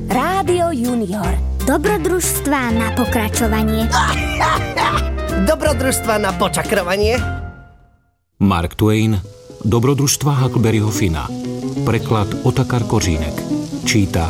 Rádio Junior. Dobrodružstvá na pokračovanie. Dobrodružstva na počakrovanie. Mark Twain, Dobrodružstva Huckleberryho Finna. Preklad Otakar Kořínek. Číta